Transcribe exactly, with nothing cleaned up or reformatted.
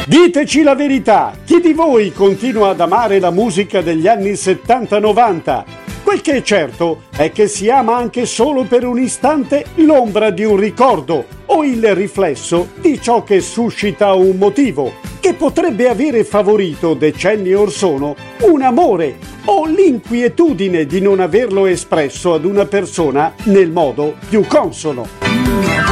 Diteci la verità, chi di voi continua ad amare la musica degli anni settanta novanta? Quel che è certo è che si ama anche solo per un istante l'ombra di un ricordo o il riflesso di ciò che suscita un motivo, che potrebbe avere favorito decenni or sono un amore o l'inquietudine di non averlo espresso ad una persona nel modo più consono.